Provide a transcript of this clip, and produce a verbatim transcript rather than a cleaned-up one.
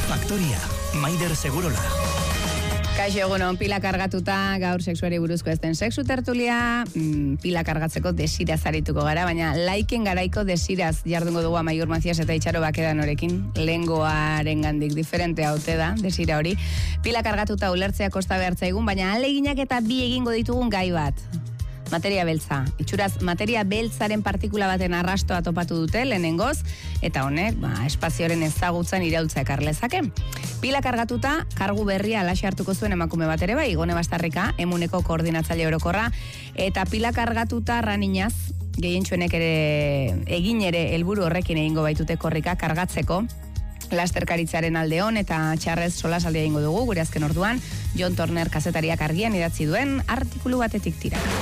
Faktoria, Maider Segurola. Kaixo egunon, pila kargatuta, gaur sexuari buruzko ez den sexu tertulia, mm, pila kargatzeko desiraz arituko gara, baina laiken garaiko desiraz jardungo dugu Amaiur Macias eta Itxaro Bakedan horekin, lehengoaren gandik diferente haute da, desira hori. Pila kargatuta ulertzea kosta behartzaigun, baina aleginak eta bi egingo ditugun gai bat. Materia beltza. Itxuraz, materia beltzaren partikula baten arrastoa topatu dute lehenengoz, eta honek, ba, espazioaren ezagutzan iraultza ekar lezake. Pila kargatuta, kargu berria alaxe hartuko zuen emakume bat ere bai, Igone Bastarrika, emuneko koordinatzaile orokorra, eta pila kargatuta raninaz, gehientsuenek ere egin ere helburu horrekin egingo baitute korrika kargatzeko, lasterkaritzaren alde hon eta txarrez solasaldia egingo dugu, gure azken orduan, Jon Turner kazetariak argian idatzi duen artikulu batetik tira.